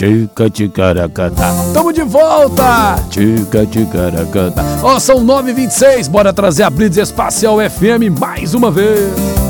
Tica, ticaracata. Tamo de volta! Tica, ticaracata. Ó, são 9h26, bora trazer a Blitz Espacial FM mais uma vez.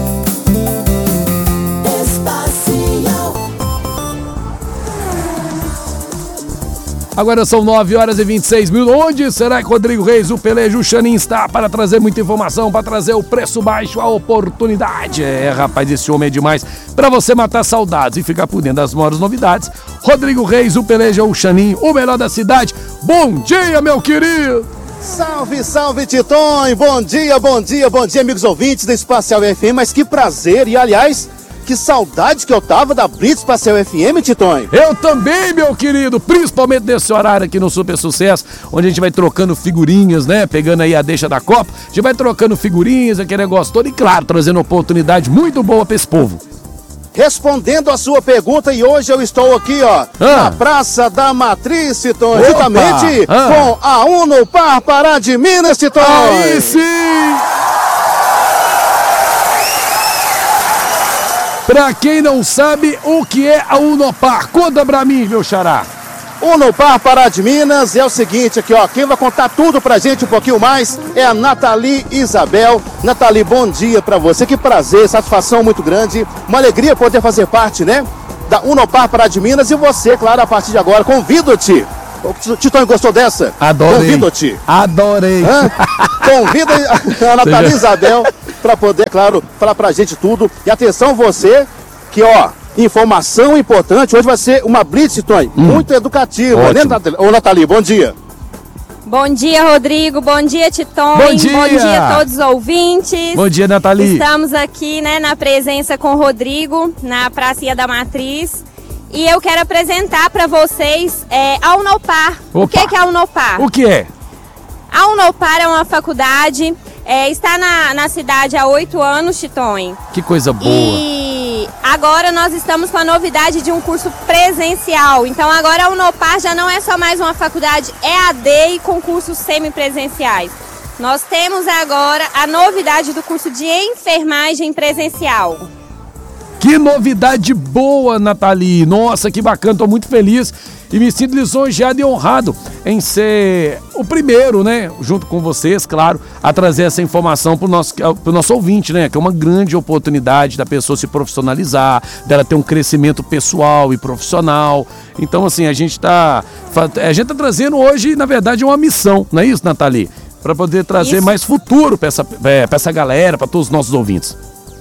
Agora são 9h26. Onde será que Rodrigo Reis, o Pelejo, o Xanin está para trazer muita informação, para trazer o preço baixo, a oportunidade? Rapaz, esse homem é demais para você matar saudades e ficar por dentro das maiores novidades. Rodrigo Reis, o Pelejo, o Xanin, o melhor da cidade. Bom dia, meu querido! Salve, salve, Titon! Bom dia, amigos ouvintes da Espacial FM. Mas que prazer e, aliás, que saudade que eu tava da Blitz Espacial FM, Titon. Eu também, meu querido, principalmente nesse horário aqui no Super Sucesso, onde a gente vai trocando figurinhas, né? Pegando aí a deixa da Copa, a gente vai trocando figurinhas, aquele negócio todo e, claro, trazendo oportunidade muito boa pra esse povo. Respondendo a sua pergunta, e hoje eu estou aqui, ó, na Praça da Matriz, Titon, juntamente com a Unopar Pará de Minas, Titon. Aí sim! Pra quem não sabe o que é a Unopar, conta pra mim, meu xará. Unopar Pará de Minas é o seguinte aqui, ó, quem vai contar tudo pra gente um pouquinho mais é a Nathalie Isabel. Nathalie, bom dia pra você, que prazer, satisfação muito grande, uma alegria poder fazer parte, né, da Unopar Pará de Minas. E você, claro, a partir de agora, convido-te. O Titon gostou dessa? Adorei. Convido-te. Adorei. Convida a Nathalie Isabel para poder, claro, falar pra gente tudo. E atenção você, que ó, informação importante, hoje vai ser uma Blitz, Titon, muito educativa, né, Nathalie? Bom dia. Bom dia, Rodrigo. Bom dia, Titon. Bom dia. Bom dia a todos os ouvintes. Bom dia, Nathalie. Estamos aqui, né, na presença com o Rodrigo, na Pracinha da Matriz. E eu quero apresentar para vocês a Unopar. Opa. O que é a Unopar? O que é? A Unopar é uma faculdade, está na cidade há 8 anos, Titon. Que coisa boa. E agora nós estamos com a novidade de um curso presencial. Então agora a Unopar já não é só mais uma faculdade EAD e com cursos semipresenciais. Nós temos agora a novidade do curso de enfermagem presencial. Que novidade boa, Nathalie. Nossa, que bacana, tô muito feliz e me sinto lisonjeado e honrado em ser o primeiro, né, junto com vocês, claro, a trazer essa informação pro nosso ouvinte, né, que é uma grande oportunidade da pessoa se profissionalizar, dela ter um crescimento pessoal e profissional. Então, assim, a gente tá trazendo hoje, na verdade, uma missão, não é isso, Nathalie? Para poder trazer mais futuro para essa galera, para todos os nossos ouvintes.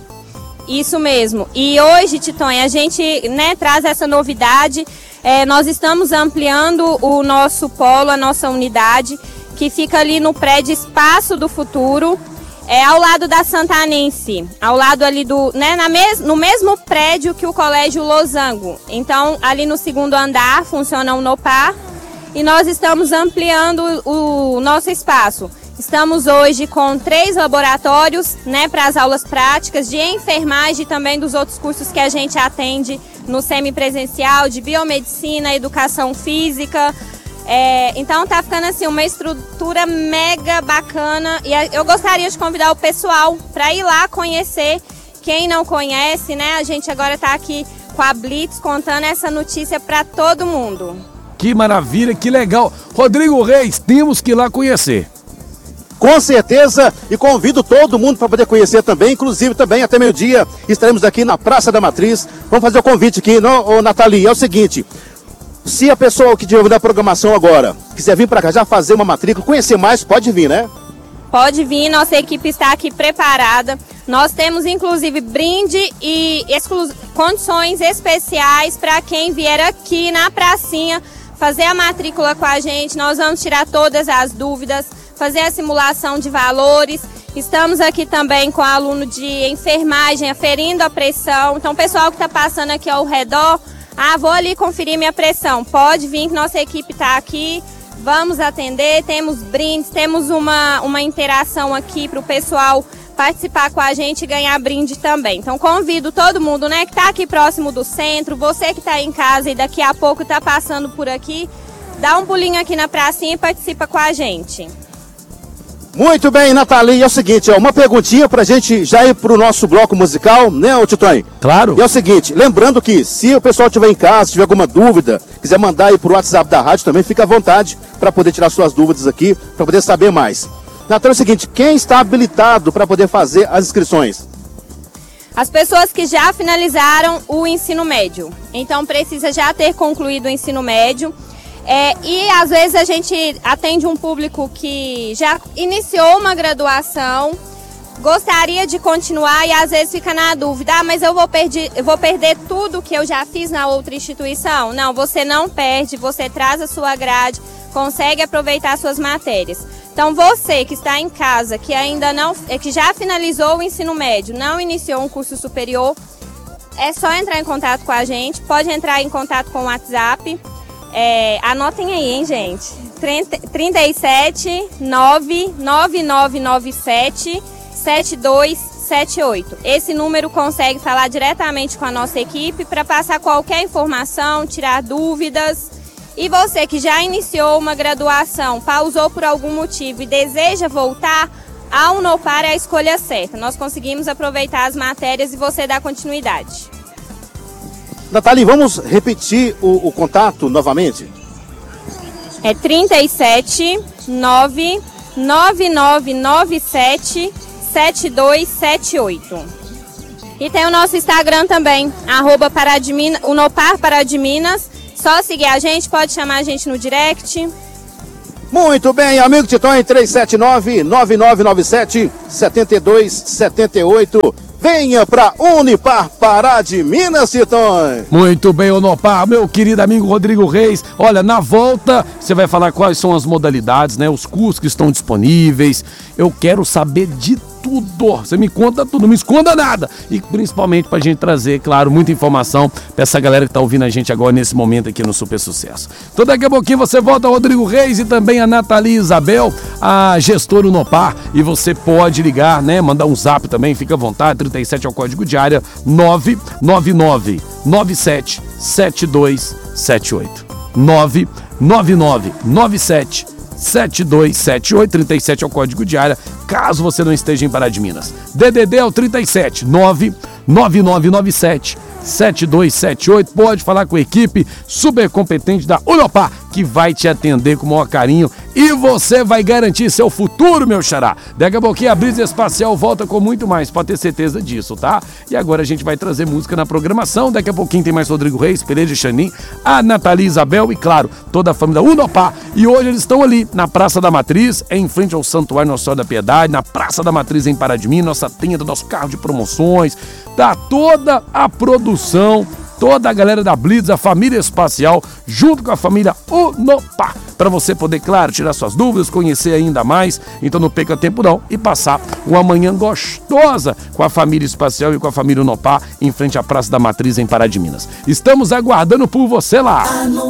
Isso mesmo. E hoje, Titon, a gente, né, traz essa novidade. Nós estamos ampliando o nosso polo, a nossa unidade, que fica ali no prédio Espaço do Futuro, ao lado da Santanense, ao lado ali no mesmo prédio que o Colégio Losango. Então, ali no 2º andar funciona o Unopar e nós estamos ampliando o nosso espaço. Estamos hoje com 3 laboratórios, né, para as aulas práticas de enfermagem e também dos outros cursos que a gente atende no semipresencial, de biomedicina, educação física. Então tá ficando assim uma estrutura mega bacana e eu gostaria de convidar o pessoal para ir lá conhecer. Quem não conhece, né, a gente agora tá aqui com a Blitz contando essa notícia para todo mundo. Que maravilha, que legal. Rodrigo Reis, temos que ir lá conhecer. Com certeza, e convido todo mundo para poder conhecer também, inclusive também até meio-dia estaremos aqui na Praça da Matriz. Vamos fazer o convite aqui, não, Nathalie, é o seguinte, se a pessoa que tiver na programação agora quiser vir para cá já fazer uma matrícula, conhecer mais, pode vir, né? Pode vir, nossa equipe está aqui preparada. Nós temos inclusive brinde e condições especiais para quem vier aqui na pracinha fazer a matrícula com a gente. Nós vamos tirar todas as dúvidas, fazer a simulação de valores. Estamos aqui também com aluno de enfermagem, aferindo a pressão. Então, o pessoal que está passando aqui ao redor, vou ali conferir minha pressão. Pode vir que nossa equipe está aqui, vamos atender, temos brindes, temos uma interação aqui para o pessoal participar com a gente e ganhar brinde também. Então, convido todo mundo, né, que está aqui próximo do centro, você que está em casa e daqui a pouco está passando por aqui, dá um pulinho aqui na pracinha e participa com a gente. Muito bem, Nathalie, é o seguinte, uma perguntinha pra gente já ir pro nosso bloco musical, né, ô Titonho? Claro. E é o seguinte, lembrando que se o pessoal estiver em casa, se tiver alguma dúvida, quiser mandar aí pro WhatsApp da rádio também, fica à vontade para poder tirar suas dúvidas aqui, para poder saber mais. Nathalie, é o seguinte, quem está habilitado para poder fazer as inscrições? As pessoas que já finalizaram o ensino médio. Então precisa já ter concluído o ensino médio. E às vezes a gente atende um público que já iniciou uma graduação, gostaria de continuar e às vezes fica na dúvida, mas eu vou perder tudo que eu já fiz na outra instituição? Não, você não perde, você traz a sua grade, consegue aproveitar suas matérias. Então você que está em casa, que ainda não, que já finalizou o ensino médio, não iniciou um curso superior, é só entrar em contato com a gente, pode entrar em contato com o WhatsApp. Anotem aí, hein, gente? 37 99997 7278. Esse número consegue falar diretamente com a nossa equipe para passar qualquer informação, tirar dúvidas. E você que já iniciou uma graduação, pausou por algum motivo e deseja voltar, a Unopar é a escolha certa. Nós conseguimos aproveitar as matérias e você dá continuidade. Nathalie, vamos repetir o contato novamente? É 37 99997 7278. E tem o nosso Instagram também, Unopar Pará de Minas. Só seguir a gente, pode chamar a gente no direct. Muito bem, amigo Titonho, 379-9997-7278. Venha para Unipar Pará de Minas, Titonho. Muito bem, Unopar, meu querido amigo Rodrigo Reis. Olha, na volta você vai falar quais são as modalidades, né? Os cursos que estão disponíveis. Eu quero saber de tudo. Você me conta tudo, não me esconda nada. E principalmente pra gente trazer, claro, muita informação pra essa galera que tá ouvindo a gente agora nesse momento aqui no Super Sucesso. Então daqui a pouquinho você volta, Rodrigo Reis, e também a Nathalie Isabel, a gestora Unopar. E você pode ligar, né? Mandar um zap também, fica à vontade. 37 é o código de área, 999 97 7278. 999 97 7278, 37 é o código de área, caso você não esteja em Pará de Minas. DDD é o 37 99997 7278. Pode falar com a equipe super competente da Unopar, que vai te atender com o maior carinho e você vai garantir seu futuro, meu xará. Daqui a pouquinho a Brisa Espacial volta com muito mais, pode ter certeza disso, tá? E agora a gente vai trazer música na programação. Daqui a pouquinho tem mais Rodrigo Reis, Pereira e Chanin, a Nathalie Isabel e, claro, toda a família Unopar. E hoje eles estão ali na Praça da Matriz, em frente ao Santuário Nossa Senhora da Piedade, na Praça da Matriz em Pará de Minas, nossa tenda, nosso carro de promoções, tá toda a produção, toda a galera da Blitz, a família espacial, junto com a família Unopar, para você poder, claro, tirar suas dúvidas, conhecer ainda mais. Então não perca tempo não e passar uma manhã gostosa com a família espacial e com a família Unopar em frente à Praça da Matriz em Pará de Minas. Estamos aguardando por você lá.